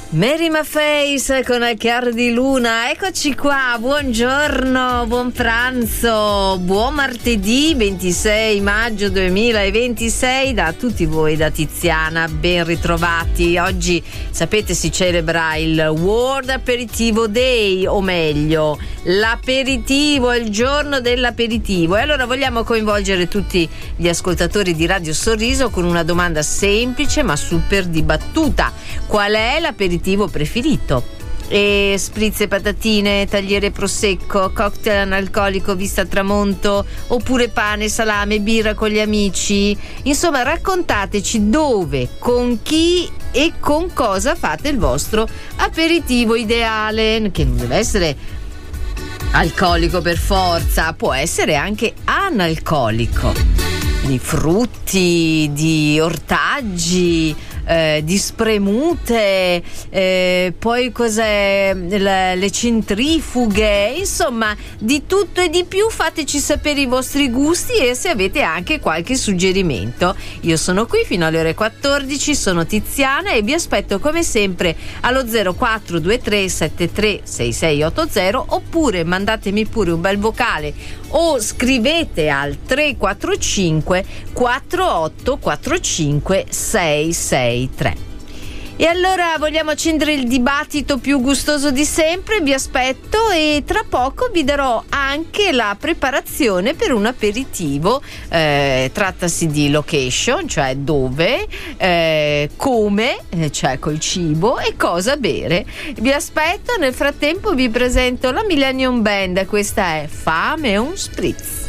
Mary Maface con il chiaro di luna, eccoci qua, buongiorno, buon pranzo, buon martedì 26 maggio 2026 da tutti voi, da Tiziana, ben ritrovati. Oggi sapete si celebra il World Aperitivo Day, o meglio l'aperitivo, il giorno dell'aperitivo, e allora vogliamo coinvolgere tutti gli ascoltatori di Radio Sorriso con una domanda semplice ma super dibattuta: qual è l'aperitivo preferito? E spritz e patatine, tagliere prosecco, cocktail analcolico vista a tramonto, oppure pane, salame, birra con gli amici? Insomma, raccontateci dove, con chi e con cosa fate il vostro aperitivo ideale, che non deve essere alcolico per forza, può essere anche analcolico, di frutti, di ortaggi, di spremute, poi cos'è, le centrifughe, insomma di tutto e di più. Fateci sapere i vostri gusti e se avete anche qualche suggerimento. Io sono qui fino alle ore 14, sono Tiziana e vi aspetto come sempre allo 0423 73 6680, oppure mandatemi pure un bel vocale o scrivete al 345 4845 663. E allora vogliamo accendere il dibattito più gustoso di sempre. Vi aspetto e tra poco vi darò anche la preparazione per un aperitivo. Trattasi di location, cioè dove, come, cioè col cibo, e cosa bere. Vi aspetto. Nel frattempo vi presento la Millennium Band. Questa è Fame e un Spritz.